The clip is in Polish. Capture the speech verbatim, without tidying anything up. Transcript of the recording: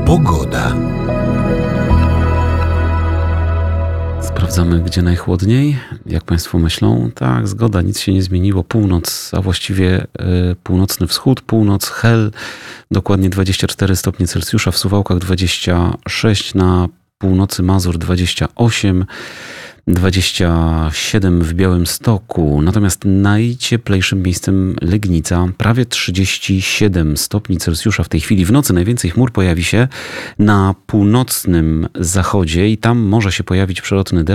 Pogoda. Sprawdzamy, gdzie najchłodniej. Jak Państwo myślą? Tak, zgoda, nic się nie zmieniło. Północ, a właściwie y, północny wschód, północ, Hel, dokładnie dwadzieścia cztery stopnie Celsjusza, w Suwałkach dwadzieścia sześć, na północy Mazur dwadzieścia osiem, dwadzieścia siedem w Białymstoku. Natomiast najcieplejszym miejscem Legnica, prawie trzydzieści siedem stopni Celsjusza w tej chwili. W nocy najwięcej chmur pojawi się na północnym zachodzie i tam może się pojawić przelotny deszcz.